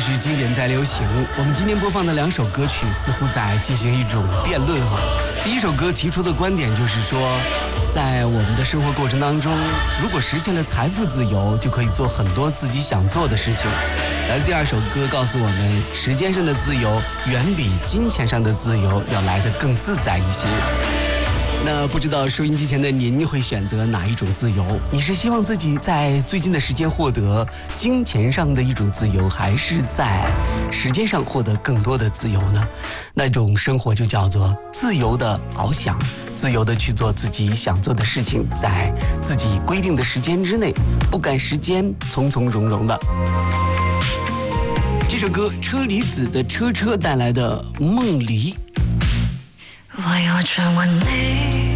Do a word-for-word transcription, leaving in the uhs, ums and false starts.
是经典在流行。我们今天播放的两首歌曲似乎在进行一种辩论哈。第一首歌提出的观点就是说，在我们的生活过程当中，如果实现了财富自由，就可以做很多自己想做的事情。而第二首歌告诉我们，时间上的自由远比金钱上的自由要来得更自在一些。那不知道收音机前的您会选择哪一种自由？你是希望自己在最近的时间获得金钱上的一种自由，还是在时间上获得更多的自由呢？那种生活就叫做自由的翱翔，自由的去做自己想做的事情，在自己规定的时间之内，不赶时间，从从容容的。这首歌车厘子的车车带来的梦离。 为我像问你